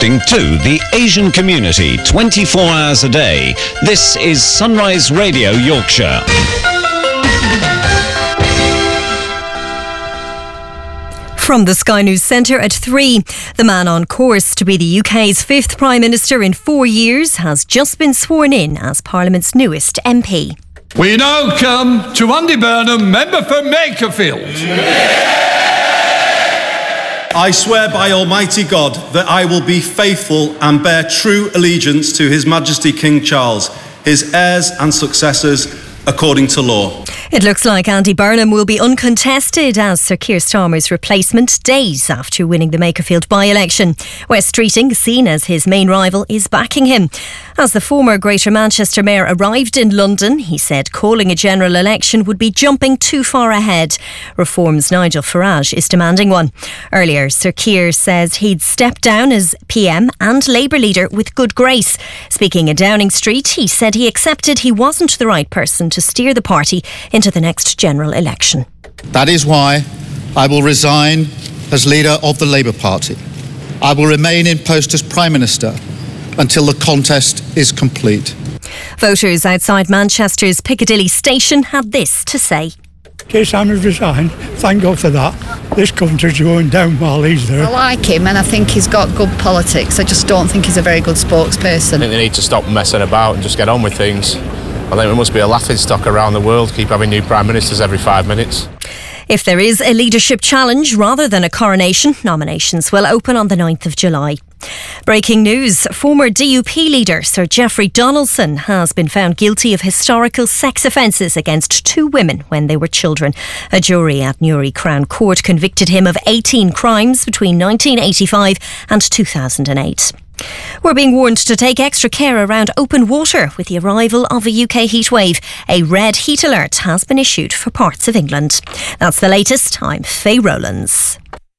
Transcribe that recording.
broadcasting to the Asian community 24 hours a day. This is Sunrise Radio Yorkshire. From the Sky News Centre at 3, the man on course to be the UK's 5th Prime Minister in 4 years has just been sworn in as Parliament's newest MP. We now come to Andy Burnham, member for Makerfield. I swear by Almighty God that I will be faithful and bear true allegiance to His Majesty King Charles, his heirs and successors, according to law. It looks like Andy Burnham will be uncontested as Sir Keir Starmer's replacement days after winning the Makerfield by-election. West Streeting, seen as his main rival, is backing him. As the former Greater Manchester Mayor arrived in London, he said calling a general election would be jumping too far ahead. Reform's Nigel Farage is demanding one. Earlier, Sir Keir says he'd step down as PM and Labour leader with good grace. Speaking in Downing Street, he said he accepted he wasn't the right person to steer the party into the next general election. That is why I will resign as leader of the Labour Party. I will remain in post as Prime Minister until the contest is complete. Voters outside Manchester's Piccadilly station had this to say. Keir Starmer's resigned. Thank God for that. This country's going down while he's there. I like him and I think he's got good politics. I just don't think he's a very good spokesperson. I think they need to stop messing about and just get on with things. I think there must be a laughing stock around the world, keep having new Prime Ministers every 5 minutes. If there is a leadership challenge rather than a coronation, nominations will open on the 9th of July. Breaking news, former DUP leader Sir Geoffrey Donaldson has been found guilty of historical sex offences against 2 women when they were children. A jury at Newry Crown Court convicted him of 18 crimes between 1985 and 2008. We're being warned to take extra care around open water with the arrival of a UK heatwave. A red heat alert has been issued for parts of England. That's the latest. I'm Faye Rowlands.